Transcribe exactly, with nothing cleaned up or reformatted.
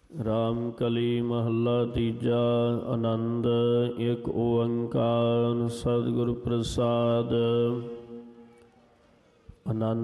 ਰਾਮ ਕਲੀ ਮਹੱਲਾ ਤੀਜਾ। ਆਨੰਦ ਇੱਕ ਓੰਕਾਰ ਸਤਿਗੁਰ ਪ੍ਰਸਾਦ। ਆਨੰਦ